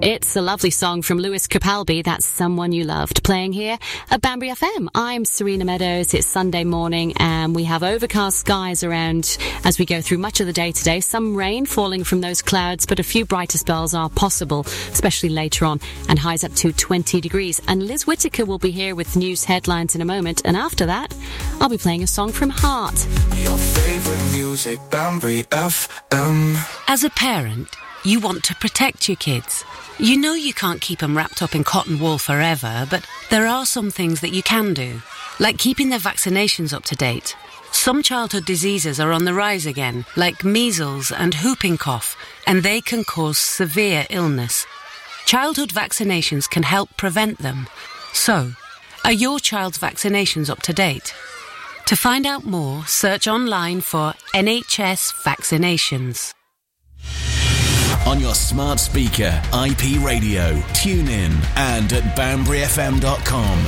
It's a lovely song from Lewis Capaldi, that's Someone You Loved, playing here at Banbury FM. I'm Serena Meadows. It's Sunday morning and we have overcast skies around as we go through much of the day today. Some rain falling from those clouds, but a few brighter spells are possible, especially later on, and highs up to 20 degrees. And Liz Whittaker will be here with news headlines in a moment, and after that, I'll be playing a song from Heart. Your favourite music, Banbury FM. As a parent, you want to protect your kids. You know you can't keep them wrapped up in cotton wool forever, but there are some things that you can do, like keeping their vaccinations up to date. Some childhood diseases are on the rise again, like measles and whooping cough, and they can cause severe illness. Childhood vaccinations can help prevent them. So, are your child's vaccinations up to date? To find out more, search online for NHS vaccinations. On your smart speaker, IP radio, tune in, and at banburyfm.com.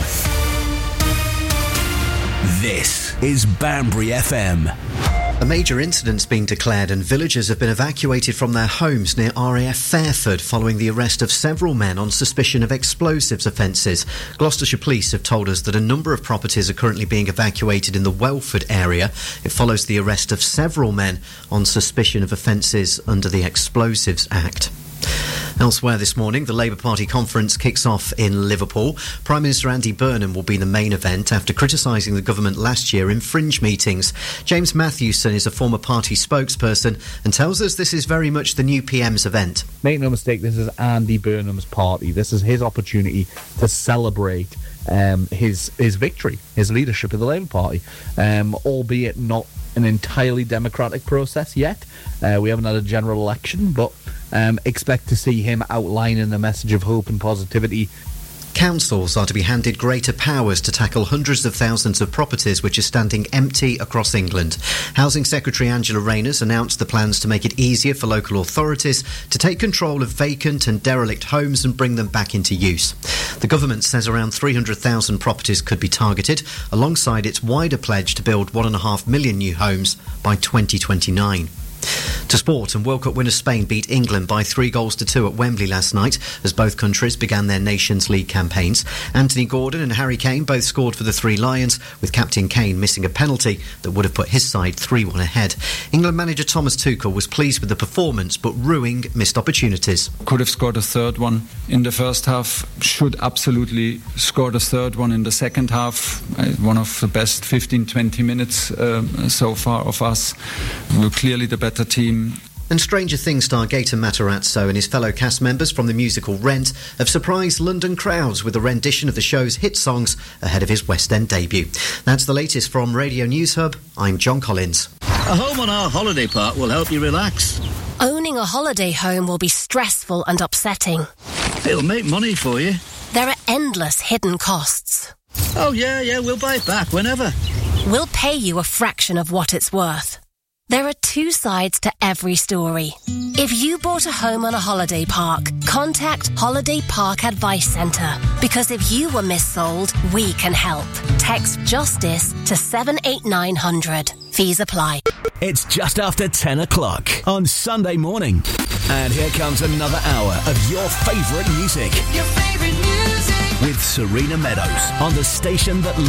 This is Banbury FM. A major incident's been declared and villagers have been evacuated from their homes near RAF Fairford following the arrest of several men on suspicion of explosives offences. Gloucestershire Police have told us that a number of properties are currently being evacuated in the Welford area. It follows the arrest of several men on suspicion of offences under the Explosives Act. Elsewhere this morning, the Labour Party conference kicks off in Liverpool. Prime Minister Andy Burnham will be the main event after criticising the government last year in fringe meetings. James Mathewson is a former party spokesperson and tells us this is very much the new PM's event. Make no mistake, this is Andy Burnham's party. This is his opportunity to celebrate his victory, his leadership of the Labour Party, albeit not an entirely democratic process yet. We haven't had a general election, but expect to see him outlining a message of hope and positivity. Councils are to be handed greater powers to tackle hundreds of thousands of properties which are standing empty across England. Housing Secretary Angela Rayner announced the plans to make it easier for local authorities to take control of vacant and derelict homes and bring them back into use. The government says around 300,000 properties could be targeted, alongside its wider pledge to build 1.5 million new homes by 2029. To sport, and World Cup winner Spain beat England by 3-2 at Wembley last night as both countries began their Nations League campaigns. Anthony Gordon and Harry Kane both scored for the Three Lions, with Captain Kane missing a penalty that would have put his side 3-1 ahead. England manager Thomas Tuchel was pleased with the performance, but ruining missed opportunities. Could have scored a third one in the first half, should absolutely score the third one in the second half. One of the best 15-20 minutes so far of us. We're clearly the better team. And Stranger Things star Gaten Matarazzo and his fellow cast members from the musical Rent have surprised London crowds with a rendition of the show's hit songs ahead of his West End debut. That's the latest from Radio News Hub. I'm John Collins. A home on our holiday park will help you relax. Owning a holiday home will be stressful and upsetting. It'll make money for you. There are endless hidden costs. Oh, yeah, we'll buy it back whenever. We'll pay you a fraction of what it's worth. There are two sides to every story. If you bought a home on a holiday park, contact Holiday Park Advice Centre. Because if you were missold, we can help. Text JUSTICE to 78900. Fees apply. It's just after 10 o'clock on Sunday morning. And here comes another hour of your favourite music. Your favourite music. With Serena Meadows on the station that